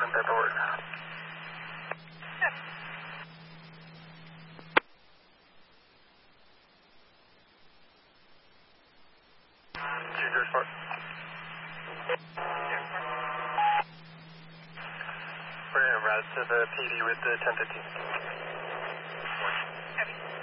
confirm paperwork. User report. We're going to route to the PD with the 1015.